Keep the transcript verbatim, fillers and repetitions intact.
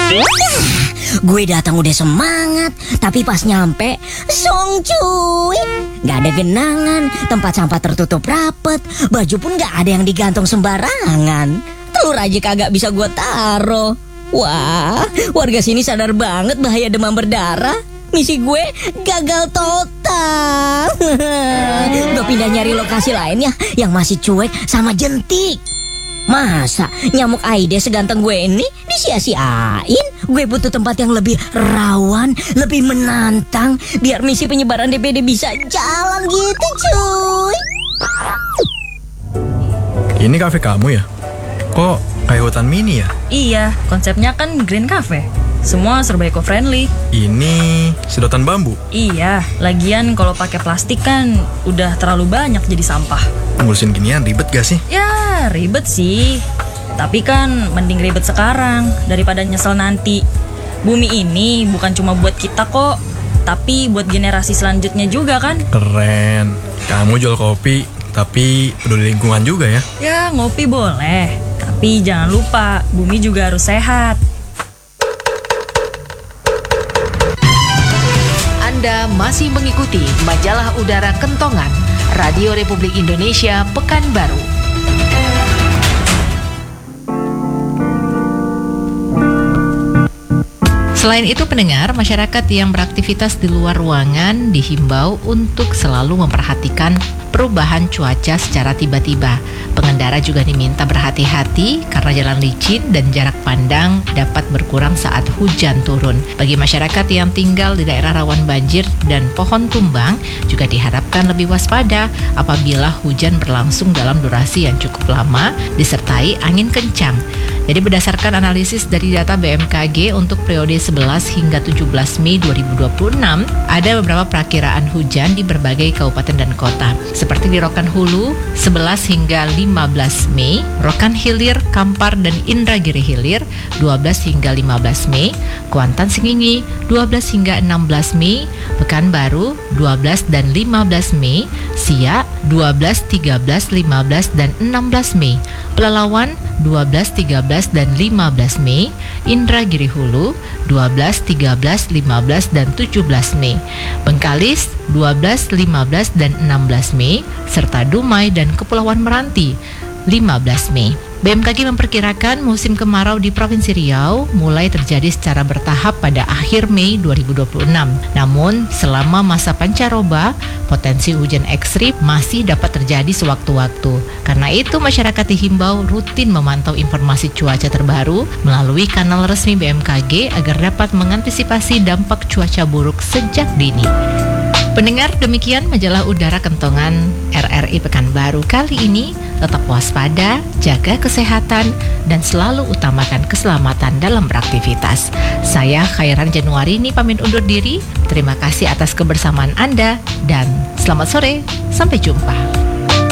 Gue datang udah semangat, tapi pas nyampe, song cuy, gak ada genangan, tempat sampah tertutup rapet, baju pun gak ada yang digantung sembarangan, telur aja kagak bisa gue taro. Wah, warga sini sadar banget bahaya demam berdarah. Misi gue gagal total. Gue pindah nyari lokasi lain ya, yang masih cuek sama jentik. Masa nyamuk Aedes seganteng gue ini disia-siain? Gue butuh tempat yang lebih rawan, lebih menantang, biar misi penyebaran D P D bisa jalan gitu cuy. Ini kafe kamu ya? Kok kayak hutan mini ya? Iya, konsepnya kan green cafe. Semua serba eco-friendly. Ini sedotan bambu? Iya, lagian kalau pakai plastik kan udah terlalu banyak jadi sampah. Ngurusin ginian ribet gak sih? Ya, ribet sih. Tapi kan mending ribet sekarang daripada nyesel nanti. Bumi ini bukan cuma buat kita kok, tapi buat generasi selanjutnya juga kan. Keren. Kamu jual kopi, tapi peduli lingkungan juga ya? Ya, ngopi boleh. Tapi jangan lupa, bumi juga harus sehat. Anda masih mengikuti Majalah Udara Kentongan, Radio Republik Indonesia Pekanbaru. Selain itu, pendengar, masyarakat yang beraktivitas di luar ruangan dihimbau untuk selalu memperhatikan perubahan cuaca secara tiba-tiba. Pengendara juga diminta berhati-hati karena jalan licin dan jarak pandang dapat berkurang saat hujan turun. Bagi masyarakat yang tinggal di daerah rawan banjir dan pohon tumbang juga diharapkan lebih waspada apabila hujan berlangsung dalam durasi yang cukup lama disertai angin kencang. Jadi berdasarkan analisis dari data B M K G untuk periode sebelas hingga tujuh belas Mei dua ribu dua puluh enam, ada beberapa perakiraan hujan di berbagai kabupaten dan kota. Seperti di Rokan Hulu sebelas hingga lima belas Mei, Rokan Hilir, Kampar, dan Indragiri Hilir dua belas hingga lima belas Mei, Kuantan Sengingi dua belas hingga enam belas Mei, Pekanbaru dua belas dan lima belas Mei, Siak dua belas, tiga belas, lima belas, dan enam belas Mei, Pelalawan dua belas, tiga belas, dan lima belas Mei, Indragiri Hulu dua belas, tiga belas, lima belas, dan tujuh belas Mei, Bengkalis dua belas, lima belas, dan enam belas Mei, serta Dumai dan Kepulauan Meranti lima belas Mei. B M K G memperkirakan musim kemarau di Provinsi Riau mulai terjadi secara bertahap pada akhir Mei dua ribu dua puluh enam. Namun, selama masa pancaroba, potensi hujan ekstrim masih dapat terjadi sewaktu-waktu. Karena itu, masyarakat dihimbau rutin memantau informasi cuaca terbaru melalui kanal resmi B M K G agar dapat mengantisipasi dampak cuaca buruk sejak dini. Pendengar, demikian Majalah Udara Kentongan R R I Pekanbaru kali ini. Tetap waspada, jaga kesehatan, dan selalu utamakan keselamatan dalam beraktivitas. Saya Khairan Januarini pamit undur diri. Terima kasih atas kebersamaan Anda dan selamat sore. Sampai jumpa.